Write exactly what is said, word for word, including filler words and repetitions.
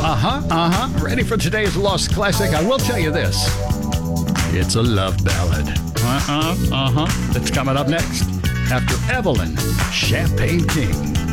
Uh-huh, uh-huh. Ready for today's Lost Classic? I will tell you this. It's a love ballad. Uh-huh, uh-huh. It's coming up next after Evelyn Champagne King.